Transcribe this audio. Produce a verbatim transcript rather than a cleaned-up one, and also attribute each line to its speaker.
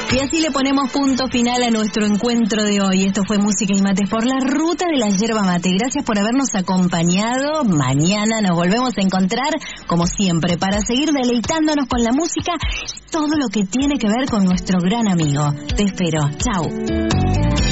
Speaker 1: Y así le ponemos punto final a nuestro encuentro de hoy. Esto fue Música y Mates por la ruta de la yerba mate. Gracias por habernos acompañado. Mañana nos volvemos a encontrar, como siempre, para seguir deleitándonos con la música y todo lo que tiene que ver con nuestro gran amigo. Te espero. Chau.